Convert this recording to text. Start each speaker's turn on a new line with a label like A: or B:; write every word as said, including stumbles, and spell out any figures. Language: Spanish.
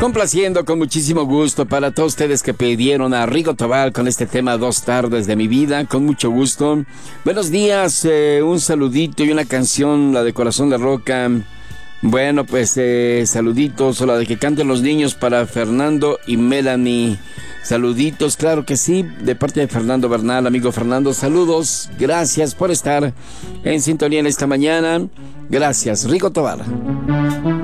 A: Complaciendo con muchísimo gusto para todos ustedes que pidieron a Rigo Tobar con este tema Dos tardes de mi vida, con mucho gusto. Buenos días, eh, un saludito y una canción, la de Corazón de Roca. Bueno, pues eh, saluditos, o la de que canten los niños para Fernando y Melanie. Saluditos, claro que sí, de parte de Fernando Bernal, amigo Fernando, saludos, gracias por estar en sintonía en esta mañana. Gracias, Rigo Tobar.